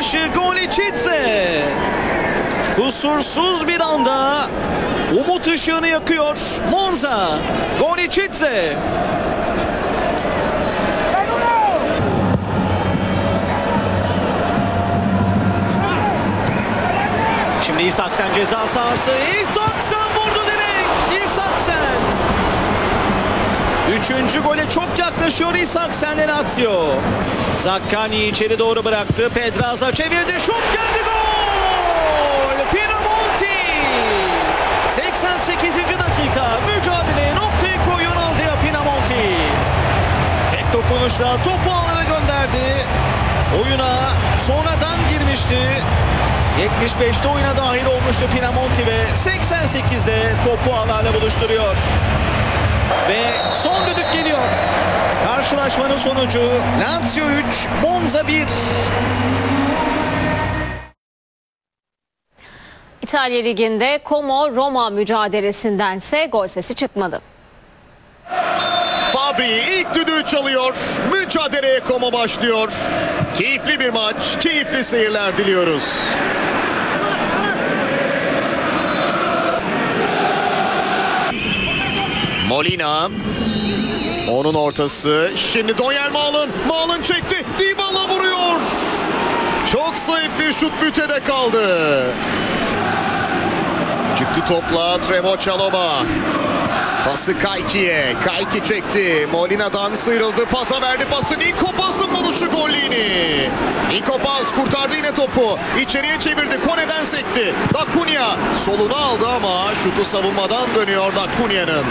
başı Golicitze. Kusursuz bir anda umut ışığını yakıyor Monza. Golicitze. Şimdi İshaksen ceza sahası. İshaksen vurdu direkt. İshaksen. Üçüncü gole çok yaklaşıyor İshaksen Lazio. Zaccagni içeri doğru bıraktı. Pedraza çevirdi. Şut geldi, gol. Pinamonti. 88. dakika. Mücadeleye noktayı koyuyor Andrea Pinamonti. Tek dokunuşla topu ağlara gönderdi. Oyuna sonradan girmişti. 75'te oyuna dahil olmuştu Pinamonti ve 88'de topu ağlarla buluşturuyor. Ve son düdük geliyor. Karşılaşmanın sonucu Lazio 3, Monza 1. İtalya Ligi'nde Como-Roma mücadelesindense gol sesi çıkmadı. Fabri ilk düdüğü çalıyor. Mücadeleye Como başlıyor. Keyifli bir maç, keyifli seyirler diliyoruz. Molina. Onun ortası. Şimdi Donyel Malen. Malen çekti. Dybala vuruyor. Çok zayıf bir şut, bütede kaldı. Çıktı topla Trevoh Chalobah. Pası Kayki'ye. Kayki çekti. Molina'dan sıyrıldı. Pasa verdi pası. Niko Paz'ın vuruşu, Gollini. Niko Paz kurtardı yine topu. İçeriye çevirdi. Kone'den sekti. Da Cunha solunu aldı ama şutu savunmadan dönüyor Da Cunha'nın.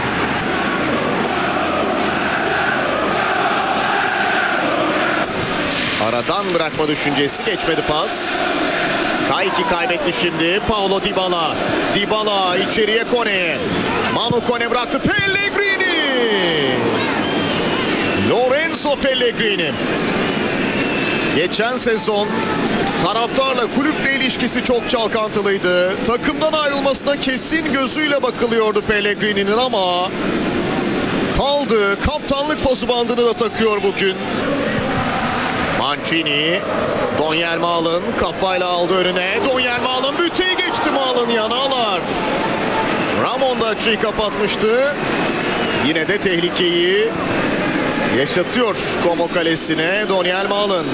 Aradan bırakma düşüncesi, geçmedi pas. Kayki kaybetti şimdi. Paulo Dybala. Dybala içeriye Kone'ye. Manu Kone bıraktı. Pellegrini. Lorenzo Pellegrini. Geçen sezon taraftarla, kulüple ilişkisi çok çalkantılıydı. Takımdan ayrılmasına kesin gözüyle bakılıyordu Pellegrini'nin ama kaldı. Kaptanlık pozu bandını da takıyor bugün. Mancini. Donyel Malen kafayla aldı önüne. Donyel Malen büteyi geçti. Malen yanağlar. Ramon da açıyı kapatmıştı. Yine de tehlikeyi yaşatıyor Como kalesine Donyel Malen.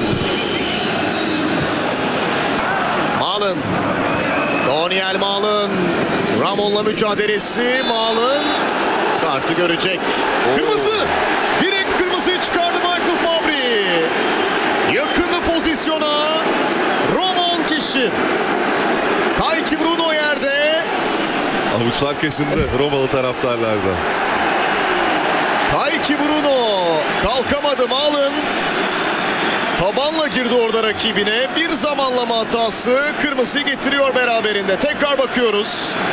Malen. Donyel Malen. Ramon'la mücadelesi. Malen kartı görecek. Kırmızı. Direkt kırmızıyı çıkardı Michael Fabri. Yakındı pozisyona. Roman kişi. Kayki Bruno yerde. Avuçlar kesildi Romalı taraftarlarda. Kayki Bruno kalkamadı. Malen tabanla girdi orada rakibine. Bir zamanlama hatası kırmızıyı getiriyor beraberinde. Tekrar bakıyoruz.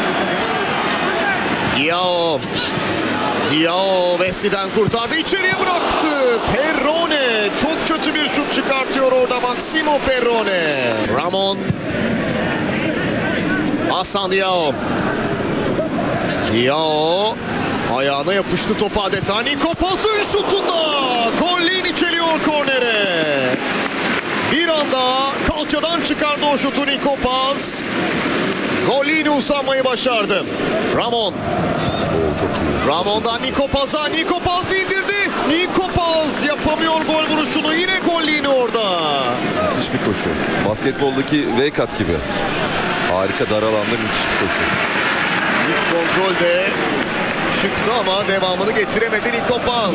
Diao. Diao Vessi'den kurtardı. İçeriye bıraktı. Perrone çok kötü bir şut çıkartıyor orada Maximo Perrone. Ramon. Hasan Diao. Diao ayağına yapıştı topu adeta. Niko Paz'ın şutunda. Gollini çeliyor kornere. Bir anda kalçadan çıkardı o şutu Niko Paz. Gollini uzanmayı başardı. Ramon. Çok iyi. Ramon'dan Niko Paz'a. Niko Paz indirdi. Niko Paz yapamıyor gol vuruşunu. Yine Gollini orada. Müthiş bir koşu. Basketboldaki V-cut gibi. Harika, dar alanda müthiş bir koşu. İlk kontrolde çıktı ama devamını getiremedi Niko Paz.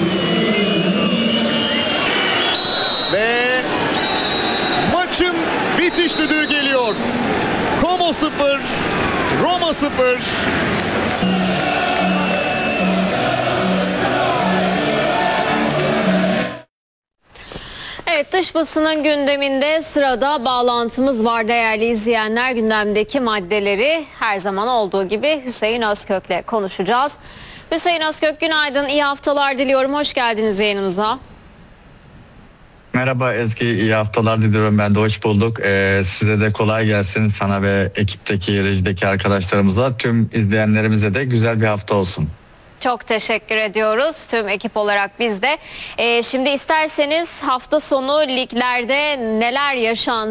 Ve maçın bitiş düdüğü geliyor. Como 0, Roma 0. Evet, dış basının gündeminde sırada bağlantımız var değerli izleyenler. Gündemdeki maddeleri her zaman olduğu gibi Hüseyin Özkök'le konuşacağız. Hüseyin Özkök, günaydın, iyi haftalar diliyorum. Hoş geldiniz yayınımıza. Merhaba Ezgi, iyi haftalar diliyorum. Ben de hoş bulduk. Size de kolay gelsin, sana ve ekipteki, rejideki arkadaşlarımıza, tüm izleyenlerimize de güzel bir hafta olsun. Çok teşekkür ediyoruz tüm ekip olarak biz de. Şimdi isterseniz hafta sonu liglerde neler yaşandı?